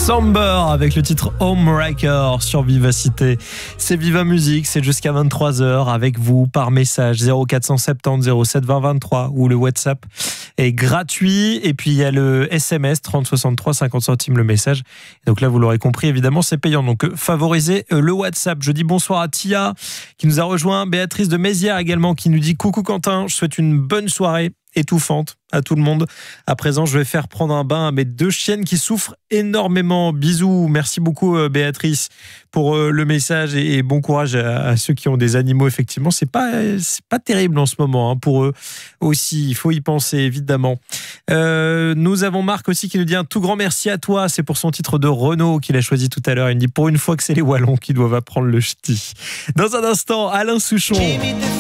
Somber avec le titre Homewrecker sur Vivacité. C'est Viva Musique, c'est jusqu'à 23h avec vous par message 0470 07 20 23 ou le WhatsApp est gratuit et puis il y a le SMS 30 63 50 centimes le message. Donc là vous l'aurez compris évidemment c'est payant donc favorisez le WhatsApp. Je dis bonsoir à Tia qui nous a rejoint, Béatrice de Mézières également qui nous dit coucou Quentin, je souhaite une bonne soirée étouffante à tout le monde. À présent, je vais faire prendre un bain à mes 2 chiennes qui souffrent énormément. Bisous. Merci beaucoup, Béatrice, pour le message et bon courage à ceux qui ont des animaux. Effectivement, c'est pas terrible en ce moment pour eux aussi. Il faut y penser, évidemment. Nous avons Marc aussi qui nous dit un tout grand merci à toi. C'est pour son titre de Renault qu'il a choisi tout à l'heure. Il me dit pour une fois que c'est les Wallons qui doivent apprendre le ch'ti. Dans un instant, Alain Souchon.